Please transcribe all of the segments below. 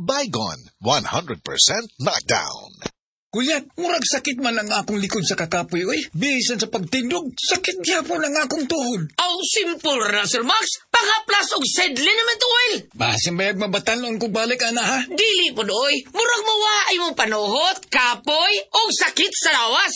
Baygon, 100% knockdown. Kuya, murag sakit man ang akong likod sa kakapoy, oy. Bisan sa pagtindog, sakit gyapon ang akong tuhod. Aw, simple ra, Sir Max. Pangaplas og Sed Liniment Oil. Basin bayag mabatanon kung balik, ana, ha? Dili po doy. Murag mawaay mong panuhot, kapoy, o sakit sa lawas.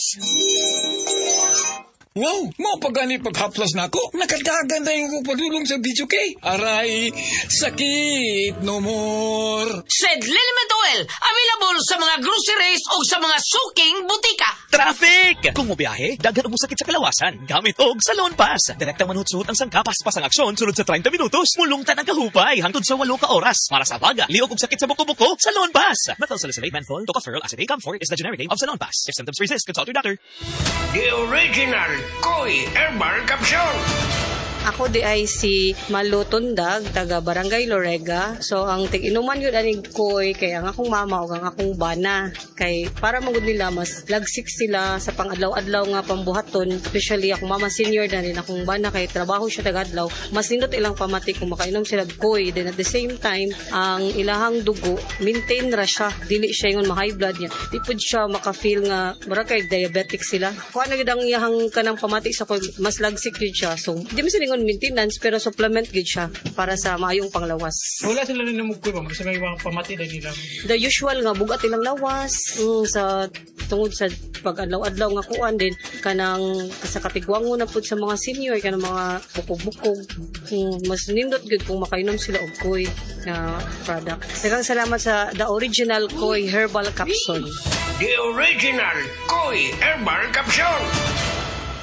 Wow, mo pa gani paghaplas na ako. Nakadagan na yung padulong sa video kay. Aray, sakit no more. Sed Liniment Oil, available sa mga groceries o sa mga suking butika. Traffic! Kung mobiyahe, daghan og sakit sa kalawasan. Gamit og Salon Pass. Direktang manhutsuhot ang sangkapas pas ang aksyon sunod sa 30 minutos. Mulungtan ang kahupay hangtod sa 8 ka oras. Para sa baga, liog og sakit sa buko-buko, Salon Pass. Methylsalicylate menthol, tocopherol acetate camphor is the generic name of Salon Pass. If symptoms persist, consult your doctor. The original Koi Herbal Capsule. Ako di ay si Malu Tundag, taga Barangay Lorega. So, ang tig-inuman yun aning koy, kay ang akong mama o ang akong bana. Kay para magud nila, mas lagsik sila sa pang-adlaw-adlaw nga pambuhaton. Especially akong mama senior na rin, akong bana kay trabaho siya taga-adlaw. Mas nindot ilang pamati kung makainom sila koy. Then at the same time, ang ilahang dugo, maintain ra siya. Dili siya yung ma-high blood niya. Di po siya maka-feel nga, mara kay diabetic sila. Kung ano ang iyahang kanang pamati sa koy, mas lagsik yun siya. So, di mo silingon maintenance pero supplement gid siya para sa maayong panglawas. Wala sila rin namugkoy ba? Kasi may mga pamati na nila. The usual nga bugat ilang lawas sa tungod sa pag-adlaw-adlaw nga kuan din kanang sa katigwango na pud sa mga senior kanang mga bukog-bukog. Mas nindot gid kung makainom sila og koy na product. Daghang salamat sa the original Koi Herbal Capsule. The original Koi Herbal Capsule.